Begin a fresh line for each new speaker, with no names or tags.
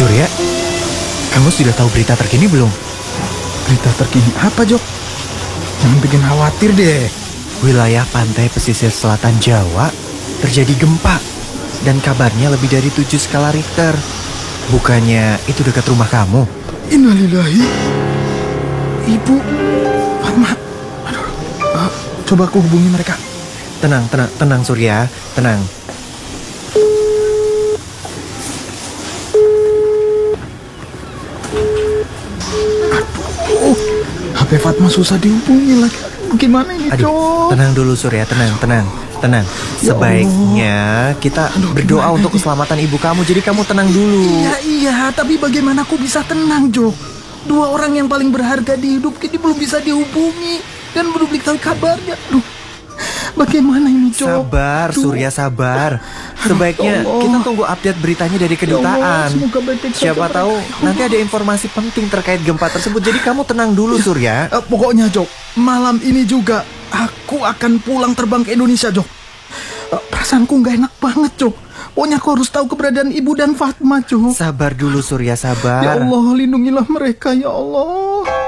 Surya, kamu sudah tahu berita terkini belum?
Berita terkini apa, Jok? Jangan bikin khawatir deh.
Wilayah pantai pesisir selatan Jawa terjadi gempa. Dan kabarnya lebih dari 7 skala Richter. Bukannya itu dekat rumah kamu?
Innalillahi. Ibu Fatma. Aduh, coba aku hubungi mereka.
Tenang Surya, tenang.
Aduh, HP Fatma susah dihubungi lagi. Bagaimana ini, Jok?
Tenang dulu Surya, tenang. Sebaiknya kita berdoa untuk keselamatan ibu kamu. Jadi kamu tenang dulu.
Iya, tapi bagaimana aku bisa tenang, Jok? 2 orang yang paling berharga di hidup ini belum bisa dihubungi dan belum diketahui kabarnya. Aduh, bagaimana ini, Jok?
Sabar, Surya, sabar. Sebaiknya kita tunggu update beritanya dari kedutaan. Siapa tahu nanti ada informasi penting terkait gempa tersebut. Jadi kamu tenang dulu, Surya.
Pokoknya, Jok, malam ini juga aku akan pulang terbang ke Indonesia, Jok. Perasaanku nggak enak banget, Jok. Pokoknya aku harus tahu keberadaan Ibu dan Fatma, Jok.
Sabar dulu, Surya, sabar.
Ya Allah, lindungilah mereka, ya Allah.